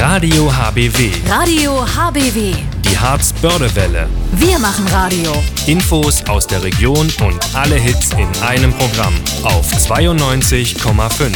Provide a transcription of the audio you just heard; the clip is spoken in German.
Radio HBW. Radio HBW. Die Harz-Börde-Welle. Wir machen Radio. Infos aus der Region und alle Hits in einem Programm auf 92,5.